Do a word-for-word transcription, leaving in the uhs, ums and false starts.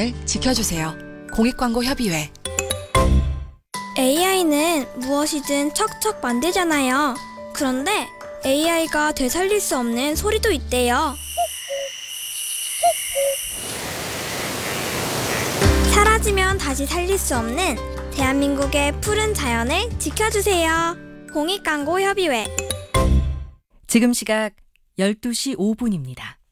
자연을 지켜주세요. 공익광고협의회. 에이아이는 무엇이든 척척 만들잖아요. 그런데 에이아이가 되살릴 수 없는 소리도 있대요. 사라지면 다시 살릴 수 없는 대한민국의 푸른 자연을 지켜주세요. 공익광고협의회. 지금 시각 열두 시 오 분입니다.